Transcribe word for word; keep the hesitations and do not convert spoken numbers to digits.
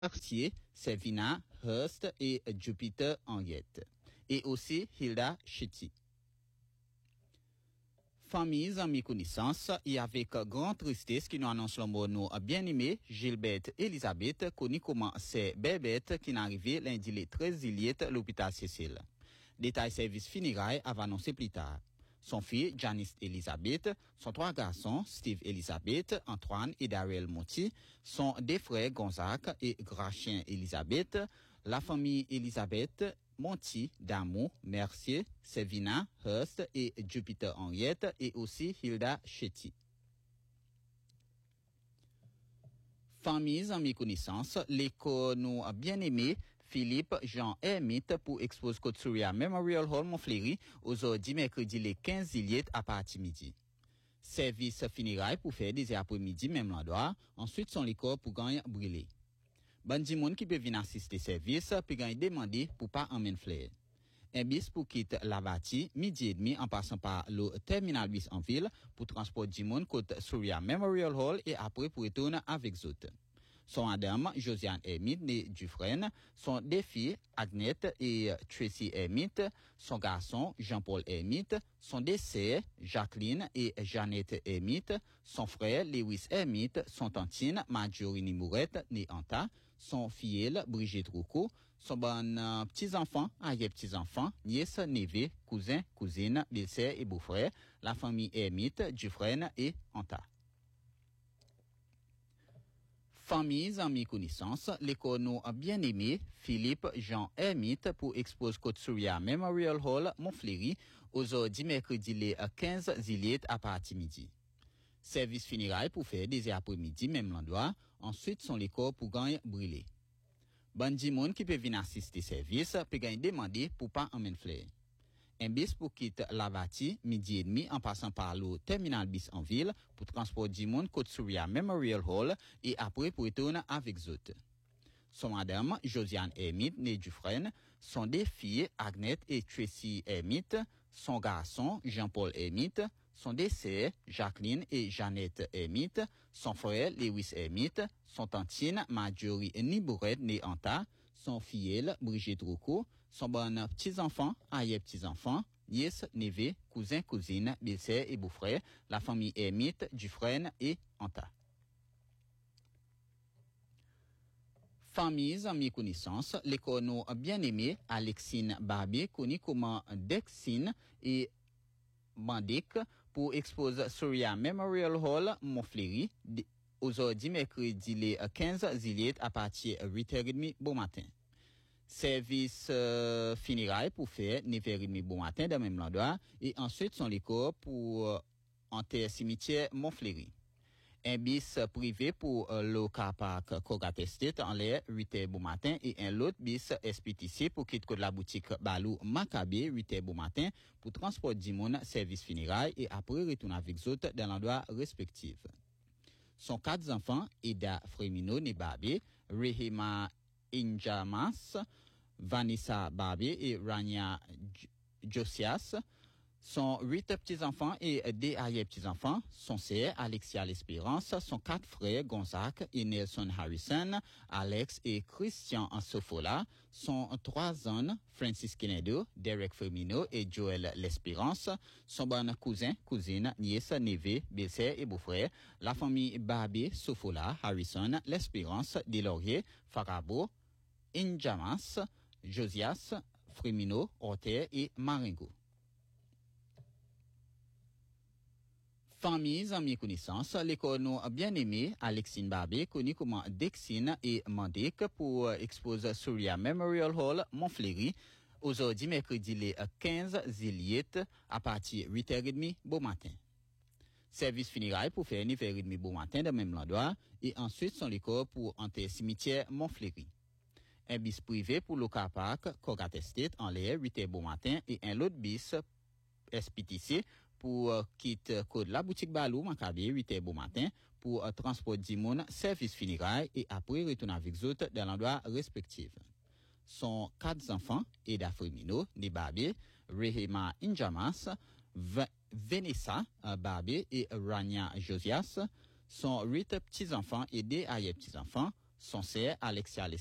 Mercier, Sevina Hurst et Jupiter Henriette. Et aussi Hilda Shetty. Famille, amis, connaissances, et avec grande tristesse qui nous annonce le mot nous bien-aimé Gilbert Elisabeth, connu comme c'est Bébête, qui est arrivé lundi le treize juillet à l'hôpital Cécile. Détail service funérailles avant annoncé plus tard. Son fils, Janice Elisabeth, son trois garçons, Steve Elisabeth, Antoine et Daryl Monti, son deux frères Gonzague et Gracien Elisabeth, la famille Elisabeth, Monti, Damou, Mercier, Sevina, Hurst et Jupiter Henriette et aussi Hilda Shetty. Familles, amis, connaissances, l'école nous a bien aimé Philippe Jean Hermite pour exposer Kotsuria Memorial Hall Montfléry aujourd'hui mercredi le quinze juillet à partir midi. Service funérailles pour faire des après-midi même l'endroit, ensuite son l'école pour gagner brûler. Bandi moun qui peut venir assister service, puis gagner demander pour pas emmener flair. Un bis pour quitter la bâtie, midi et demi en passant par le terminal bus en ville pour transport du monde côté Surya Memorial Hall et après pour retourner avec autres. Son madame Josiane Hermite née Dufresne, son deux filles Agnette et Tracy Hermite, son garçon Jean-Paul Hermite, son deux sœurs Jacqueline et Jeannette Hermite, son frère Lewis Hermite, son tantine Marjorie Mourette née Anta, son filleul Brigitte Roucault, son bon euh, petits-enfants, arrière petits-enfants, nièce, neveu, cousin, cousine, belle-sœur et beau-frère, la famille Hermite, Dufresne et Anta. Familles, amis, connaissances, l'école nous a bien aimé Philippe Jean Hermite pour exposer Kotsuria Memorial Hall Montfléry aujourd'hui mercredi le quinze juillet à partir midi. Service funérailles pour faire des après-midi même l'endroit, ensuite son l'école pour gagner brûler. Bandi moun qui peut venir assister service peut gagner demander pour pas emmener flair. Un bis pour quitter la bâtie midi et demi en passant par le terminal bis en ville pour transport du monde Kotsuria Memorial Hall et après pour retourner avec autres. Son madame Josiane Hermite née Dufresne, son deux filles Agnette et Tracy Hermite, son garçon Jean-Paul Hermite, son deux sœurs Jacqueline et Jeannette Hermite, son frère Lewis Hermite, son tantine Marjorie Nibourette née Anta, son filleul Brigitte Roucault, son bon petits-enfants, arrière petits-enfants, nièce, neveu, cousin, cousine, belle-sœur et beau-frère, la famille Hermite, Dufresne et Anta. Familles, amis, connaissances, l'école nous a bien aimé Alexine Barbier, connue comme Dexine et Bandic pour exposer Surya Memorial Hall Montfléry aujourd'hui mercredi le quinze juillet à partir de huit heures trente bon matin. Service euh, funérailles pour faire neuf heures trente bon matin dans le même endroit et ensuite son l'école pour euh, enterrer cimetière Montfléry. Un bis privé pour euh, le car park Kogat Estate en l'air huit heures bon matin et un autre bis S P T C pour quitter de la boutique Balou Macabé huit heures bon matin pour transport du monde service funérailles et après retourner avec autres dans l'endroit respectif. Son quatre enfants, Eda Fremino Nebabé, Rehema Injamas, Vanessa Babé et Rania Josias, son huit petits-enfants et des arrière-petits-enfants, son sœur Alexia L'Espérance, son quatre frères Gonzague et Nelson Harrison, Alex et Christian Ansofola, son trois zones Francis Kenedo, Derek Firmino et Joël L'Espérance, son bon cousin, cousine, nièce, neveu, belle-sœur et beau-frère, la famille Babé, Sofola, Harrison, L'Espérance, Delaurier, Farabo, Injamas, Josias, Firmino, Orter et Marengo. Familles, amis, connaissances, l'école nous a bien aimé Alexine Barbé, connue comme Dexine et Mandic pour exposer Surya Memorial Hall Montfléry aujourd'hui mercredi le quinze juillet à partir de huit heures trente bon matin. Service funérailles pour faire neuf heures trente bon matin dans le même endroit et ensuite son l'école pour enterrer cimetière Montfléry. Un bis privé pour le car park Kogat Estate en l'air huit heures bon matin et un autre bis S P T C pour euh, quitter code la boutique Balou Macabé huit heures bon matin pour euh, transport du monde service funérailles et après retourner avec autres dans l'endroit respectif. Son quatre enfants, Eda Fremino, Nebabé, Rehema Injamas, v- Vanessa euh, Babé et Rania Josias, son huit petits-enfants et des arrière-petits-enfants, Son sœur Alexia